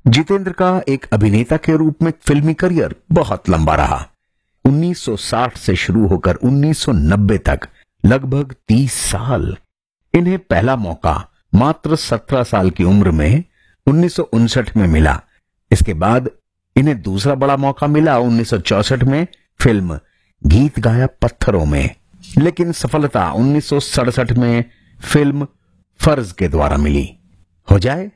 जितेंद्र का एक अभिनेता के रूप में फिल्मी करियर बहुत लंबा रहा। 1960 से शुरू होकर 1990 तक लगभग 30 साल। इन्हें पहला मौका मात्र 17 साल की उम्र में 1959 में मिला। इसके बाद इन्हें दूसरा बड़ा मौका मिला 1964 में फिल्म गीत गाया पत्थरों में, लेकिन सफलता 1967 में फिल्म फर्ज के द्वारा मिली। हो जाए